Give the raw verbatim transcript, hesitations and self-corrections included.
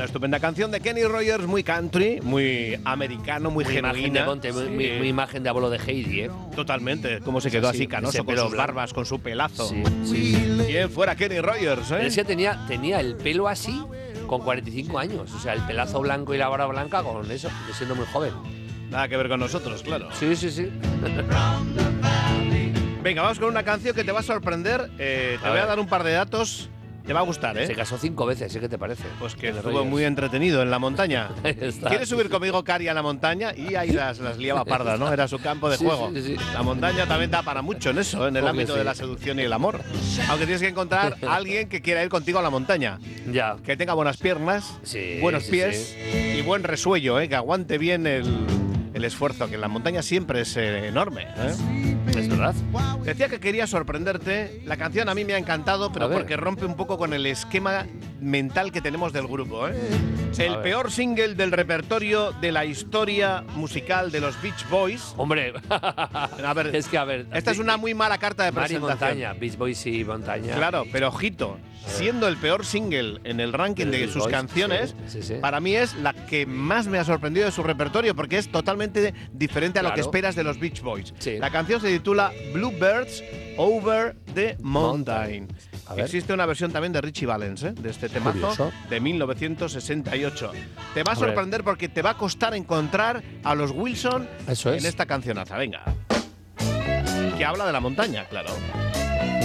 estupenda canción de Kenny Rogers, muy country, muy americano, muy, muy genuina. Imagen de Monte, muy, Sí. muy, muy imagen de abuelo de Heidi, ¿eh? Totalmente. Cómo se quedó Sí, así canoso ese con pelo sus blanco. barbas, con su pelazo. Sí, sí, sí. Bien fuera Kenny Rogers, ¿eh? Él sí tenía, tenía el pelo así con cuarenta y cinco años. O sea, el pelazo blanco y la barba blanca con eso, siendo muy joven. Nada que ver con nosotros, claro. Sí, sí, sí. Venga, vamos con una canción que te va a sorprender. Eh, te A voy a ver. dar un par de datos. Te va a gustar, ¿eh? Se casó cinco veces, ¿eh? ¿Qué te parece? Pues que Kenny estuvo Rogers. muy entretenido en la montaña. Ahí está. ¿Quieres subir conmigo, Cari, a la montaña? Y ahí las, las liaba pardas, ¿no? Era su campo de Sí, juego. sí, sí. La montaña también da para mucho en eso, en el Porque ámbito sí. de la seducción y el amor. Aunque tienes que encontrar a alguien que quiera ir contigo a la montaña. Ya. Que tenga buenas piernas, Sí, buenos sí, pies y buen resuello, ¿eh? Que aguante bien el, el esfuerzo, que en la montaña siempre es eh, enorme, ¿eh? Es verdad. Decía que quería sorprenderte. La canción a mí me ha encantado, pero A ver. porque rompe un poco con el esquema mental que tenemos del grupo, ¿eh? El ver. peor single del repertorio de la historia musical de los Beach Boys. Hombre, A ver, es que a ver. esta es una muy mala carta de Mar y presentación. montaña, Beach Boys y montaña. Claro, pero ojito, siendo el peor single en el ranking De de Beach sus Boys, canciones, sí, sí, sí. para mí es la que más me ha sorprendido de su repertorio, porque es totalmente diferente a lo que Claro. esperas de los Beach Boys. Sí. La canción se titula Bluebirds Over the Mountain. A ver. Existe una versión también de Richie Valens, ¿eh? De este temazo Curioso. de mil novecientos sesenta y ocho. Te va a Hombre. sorprender porque te va a costar encontrar a los Wilson Eso es. en esta cancionaza. Venga. Que habla de la montaña, claro.